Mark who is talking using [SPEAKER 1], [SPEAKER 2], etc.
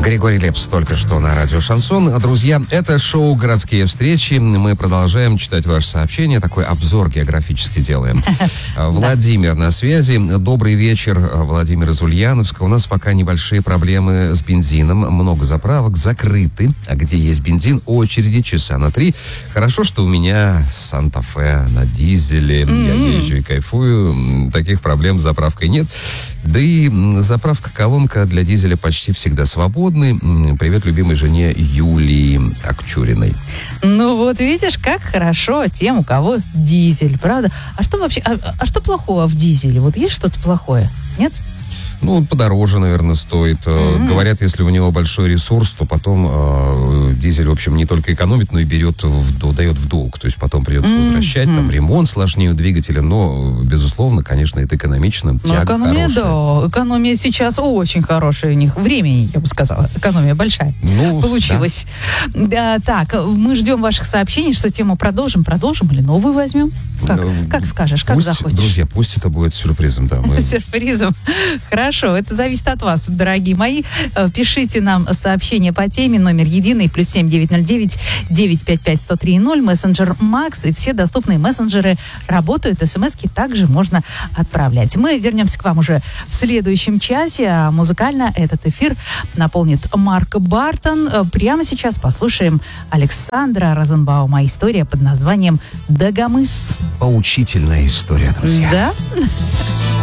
[SPEAKER 1] Григорий Лепс только что на радио «Шансон». Друзья, это шоу «Городские встречи». Мы продолжаем читать ваши сообщения. Такой обзор географически делаем. Владимир на связи. Добрый вечер, Владимир из Ульяновска. У нас пока небольшие проблемы с бензином. Много заправок закрыты. А где есть бензин, очереди часа на 3. Хорошо, что у меня Санта-Фе на дизеле. Я езжу и кайфую. Таких проблем с заправкой нет. Да и заправка-колонка для дизеля почти всегда свободны. Привет любимой жене Юлии Акчуриной.
[SPEAKER 2] Ну вот видишь, как хорошо тем, у кого дизель, правда? А что вообще, а что плохого в дизеле? Вот есть что-то плохое? Нет?
[SPEAKER 1] Ну, он подороже, наверное, стоит. Говорят, если у него большой ресурс, то потом дизель, в общем, не только экономит, но и дает в долг. То есть потом придется возвращать, там ремонт сложнее у двигателя. Но, безусловно, конечно, это экономично. Тяга
[SPEAKER 2] экономия,
[SPEAKER 1] хорошая.
[SPEAKER 2] да. Экономия сейчас очень хорошая у них. Времени, я бы сказала. Экономия большая.
[SPEAKER 1] Ну,
[SPEAKER 2] получилось. Да, так, мы ждем ваших сообщений, что тему продолжим или новую возьмем? Как скажешь, как захочешь.
[SPEAKER 1] Друзья, пусть это будет сюрпризом, да.
[SPEAKER 2] Сюрпризом. Хорошо, это зависит от вас, дорогие мои. Пишите нам сообщение по теме, номер единый, +7 909 955 1030, мессенджер Макс, и все доступные мессенджеры работают, смски также можно отправлять. Мы вернемся к вам уже в следующем часе, а музыкально этот эфир наполнит Марк Бартон. Прямо сейчас послушаем Александра Розенбаума. История под названием «Дагомыс».
[SPEAKER 1] Поучительная история, друзья.
[SPEAKER 2] Да?